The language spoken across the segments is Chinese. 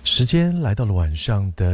时间来到了晚上的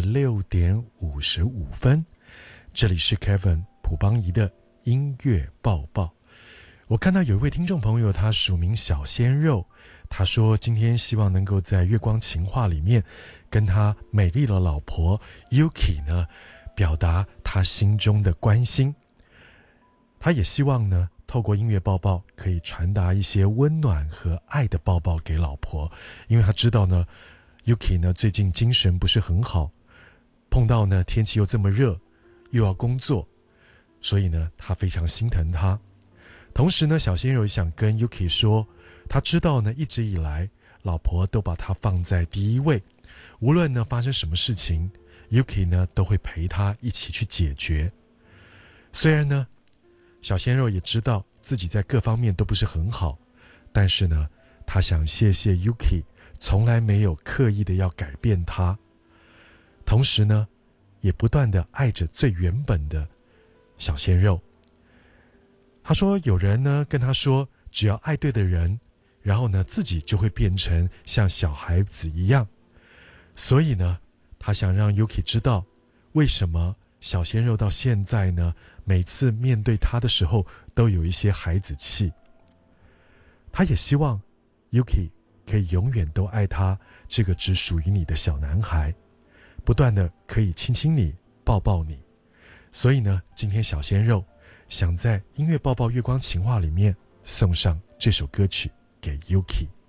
6:55，这里是 Kevin 朴邦仪的音乐报报。我看到有一位听众朋友，他署名小鲜肉，他说今天希望能够在月光情话里面跟他美丽的老婆 Yuki 呢表达他心中的关心。他也希望呢透过音乐报报可以传达一些温暖和爱的抱抱给老婆，因为他知道呢Yuki 呢最近精神不是很好，碰到呢天气又这么热，又要工作，所以呢他非常心疼他。同时呢小鲜肉想跟 Yuki 说，他知道呢一直以来老婆都把他放在第一位，无论呢发生什么事情 Yuki 呢都会陪他一起去解决。虽然呢小鲜肉也知道自己在各方面都不是很好，但是呢他想谢谢 Yuki从来没有刻意的要改变他，同时呢也不断的爱着最原本的小鲜肉。他说有人呢跟他说，只要爱对的人，然后呢自己就会变成像小孩子一样，所以呢他想让 Yuki 知道为什么小鲜肉到现在呢每次面对他的时候都有一些孩子气。他也希望 Yuki 可以永远都爱他这个只属于你的小男孩，不断的可以亲亲你，抱抱你。所以呢今天小鲜肉想在音乐抱抱月光情话里面送上这首歌曲给 Yuki。